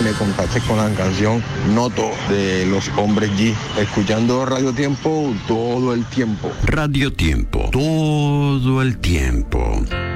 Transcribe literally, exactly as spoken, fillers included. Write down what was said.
me contactes con la canción Noto de Los Hombres G. Escuchando Radio Tiempo todo el tiempo. Radio Tiempo, todo el tiempo.